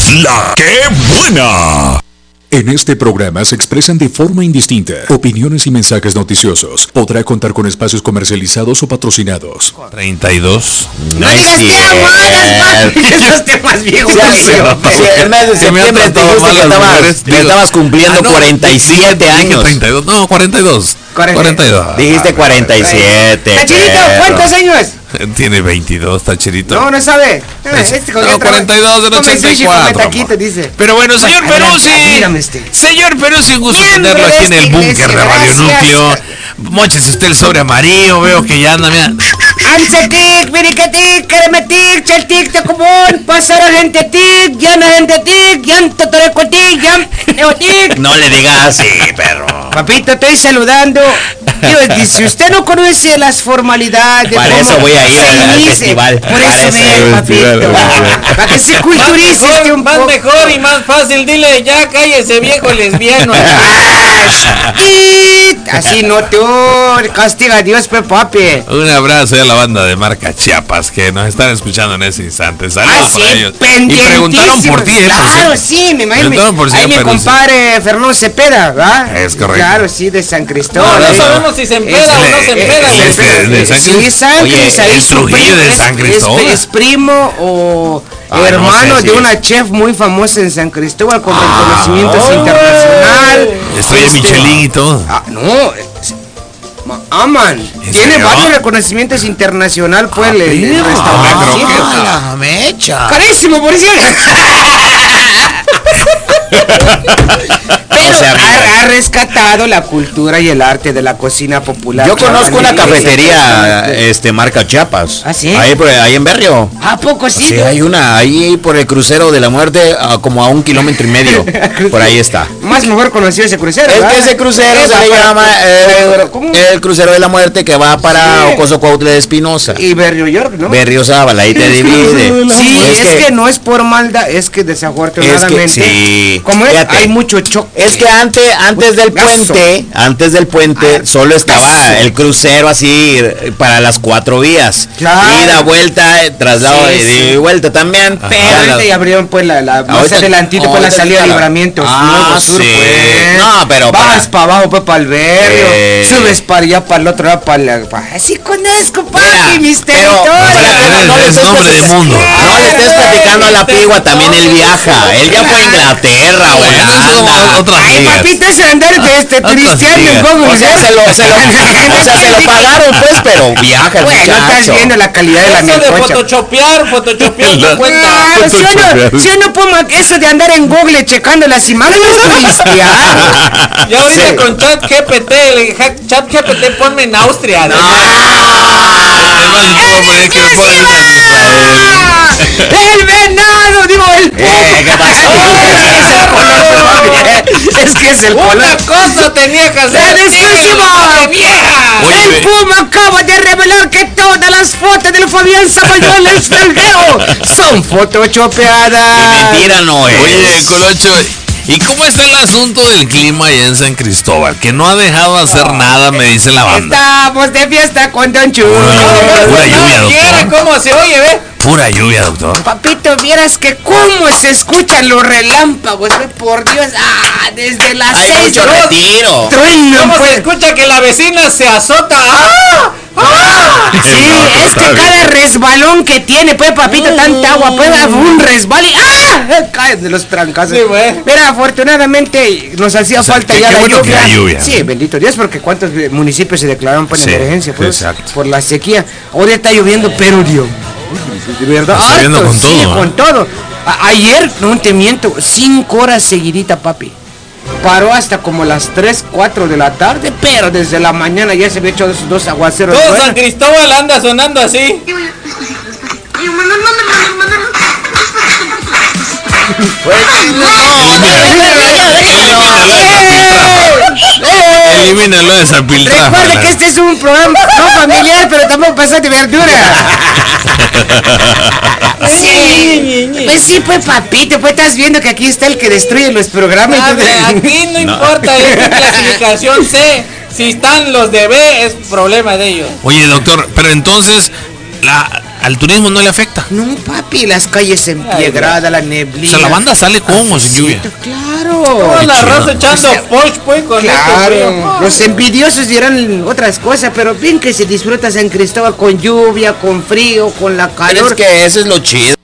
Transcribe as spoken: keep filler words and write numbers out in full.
La ¡Qué buena! En este programa se expresan de forma indistinta opiniones y mensajes noticiosos. Podrá contar con espacios comercializados o patrocinados. treinta y dos. No digas que amadas, papi. Esos temas viejos. El mes de septiembre te dijiste que estabas, que estabas cumpliendo cuarenta y siete años. treinta y dos, no, cuarenta y dos. cuarenta y dos. Dijiste cuarenta y siete. Tachirito, ¿cuántos años? Tiene veintidós, Tachirito. No, no sabe. Es, este no, cuarenta y dos del ochenta y cuatro. Taquito, dice. Pero bueno, señor Peruzzi. Este. Señor Peruzzi, un gusto tenerlo aquí en el búnker de Radio Núcleo. Móchese usted el sobre amarillo, veo que ya anda, mira. Ansetic, Miricatic, Keremetic, Cheltic, Tecumón, Pasara gente tic, Yana gente tic, Yan Totorecotic, Yan Neotic. No le digas así, perro. Papito, estoy saludando. Digo, si usted no conoce las formalidades, para eso voy a ir al, al festival. Por eso ve, papito. Para que se culturice mejor, un más poco. mejor y más fácil, dile ya, cállese viejo lesbiano. Así no tú, castiga a Dios, pe papi. Un abrazo a la banda de marca Chiapas que nos están escuchando en ese instante. Saludos ah, para sí, ellos. Y preguntaron por ti, claro, eh, por sí, me imagino. Por ahí mi compadre Fernando Cepeda, ¿verdad? Es correcto. Claro, sí, de San Cristóbal. No, no sabemos si se empeda es, o no se empeda. Es, es, es, de San sí, San Oye, ahí es Trujillo de San Cristóbal. Es, es primo o ah, hermano no sé, de sí. una chef muy famosa en San Cristóbal con ah, reconocimientos oh, internacional. Estoy en Michelin y todo. Ah, no. Aman, tiene serio? varios reconocimientos internacional, pues, el, el, el restaurante. Ah, mecha. Carísimo, por cierto. Pero ha, ha rescatado la cultura y el arte de la cocina popular. Yo conozco una cafetería, este, marca Chiapas. ¿Ah, sí? Ahí, ahí en Berrio. ¿A poco sí? Sí, hay una, ahí por el crucero de la muerte, a, como a un kilómetro y medio. Por ahí está. Más mejor conocido ese crucero, Es ¿verdad? que ese crucero se le llama el, el crucero de la muerte que va para sí. Ocoso Cuautla de Espinosa. Y Berrio York, ¿no? Berrio Zábala, ahí te divide. Sí, es, es que, que no es por maldad, es que desafortunadamente. Es que, sí. Como es, Fíjate, hay mucho choque. Es que antes, antes del puente, antes del puente, ah, solo estaba eso. el crucero así para las cuatro vías. Claro. Ida, vuelta, traslado sí, de sí. vuelta también. Ajá. Pero ahorita ya abrieron pues la, la más adelantito oh, pues la salida de Libramiento. Ah, Nuevo sí. Sur, pues. No, pero vas para, para abajo, pues para el Berrio. Eh. Subes para allá, para el otro lado, para la. Así conozco, papi, mis territorios. No es nombre de mundo. No le estés platicando a la pigua, también él viaja. Él ya fue a Inglaterra, güey. Ay, papito, ese andar de este cristiano un poco. O sea, se lo, se lo, o sea, se lo pagaron, pues, pero viaja el bueno, muchacho. No estás viendo la calidad de la melcocha. Eso de photoshopear, photoshopear no cuenta. Ah, si uno, si uno ponga eso de andar en Google checando las imágenes, cristiano. Y ahorita sí. con chat G P T, chat G P T ponme en Austria. No. El venado, digo, el eh, ¿qué pasó? Es que es el Una color. Una cosa tenía que hacer. ¡En exclusiva! ¡Vieja! El Puma acaba de revelar que todas las fotos del Fabián Zabalón en el video son photoshopeadas. Mentira no es. Oye, Colocho, ¿y cómo está el asunto del clima allá en San Cristóbal? Que no ha dejado de hacer nada, me dice la banda. Estamos de fiesta con Don Chulo. Pura, pura lluvia, doctor. ¿Cómo se oye, ve? Pura lluvia, doctor. Papito, vieras que cómo se escuchan los relámpagos, ve, por Dios. Ah, desde las Hay seis. mucho retiro. ¿Cómo pues. se escucha que la vecina se azota? ¡Ah! ¡Ah! Sí, no, es que cada resbalón que tiene, pues, papito, tanta agua, pues, un resbal y ¡ah! Caen de los trancazos. Sí, bueno. Pero afortunadamente nos hacía o sea, falta ya la bueno lluvia. lluvia. Sí, bendito Dios, porque cuántos municipios se declararon pues, en sí, emergencia pues, por la sequía. Hoy está lloviendo, pero Dios. De verdad, está lloviendo con sí, todo. con todo. A ayer, no te miento, cinco horas seguidita, papi. Paró hasta como las tres, cuatro de la tarde, pero desde la mañana ya se había hecho esos dos aguaceros. Todo San Cristóbal anda sonando así. Elimínalo de esa piltrafa. Recuerda que este es un programa no familiar, pero tampoco pasa de verdura. Sí, pues sí, pues papito, pues estás viendo que aquí está el que destruye los programas. A ver, aquí no, no importa, es una clasificación C. Si están los de B, es problema de ellos. Oye, doctor, pero entonces la al turismo no le afecta. No, papi, las calles empiedradas, la neblina. O sea, la banda sale como sin lluvia. Claro. Toda la raza echando Porsche, pues, con claro. esto, Los envidiosos dirán otras cosas, pero bien que se disfruta San Cristóbal con lluvia, con frío, con la calor. Pero es que eso es lo chido.